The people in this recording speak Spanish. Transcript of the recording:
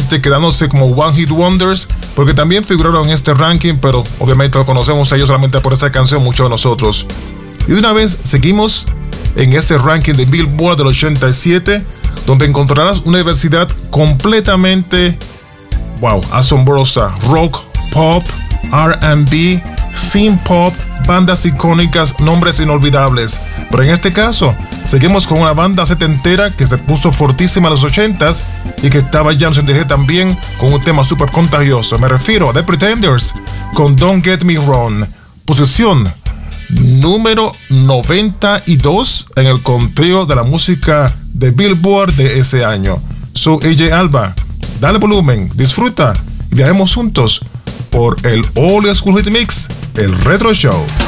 obviamente quedándose como One Hit Wonders, porque también figuraron en este ranking, pero obviamente lo conocemos a ellos solamente por esta canción, muchos de nosotros. Y de una vez seguimos en este ranking de Billboard del 87, donde encontrarás una diversidad completamente, asombrosa. Rock, pop, R&B, synth pop, bandas icónicas, nombres inolvidables. Pero en este caso, seguimos con una banda setentera que se puso fortísima en los 80s y que estaba ya en los 86 también con un tema súper contagioso. Me refiero a The Pretenders con Don't Get Me Wrong. Posición número 92 en el conteo de la música de Billboard de ese año. Soy AJ Alba. Dale volumen, disfruta y viajemos juntos por el All School Hit Mix, el Retro Show.